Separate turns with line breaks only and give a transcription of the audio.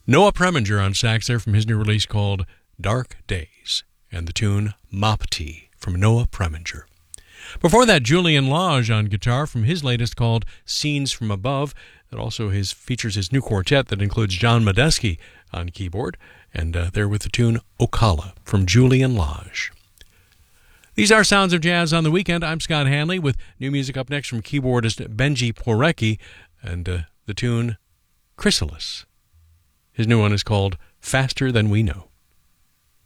Noah Preminger on sax there from his new release called Dark Days, and the tune Mopti from Noah Preminger. Before that, Julian Lage on guitar from his latest called Scenes from Above. That also features his new quartet that includes John Medeski on keyboard, and they're with the tune Ocala from Julian Lage. These are Sounds of Jazz on the Weekend. I'm Scott Hanley with new music up next from keyboardist Benji Porecki and the tune Chrysalis. His new one is called Faster Than We Know.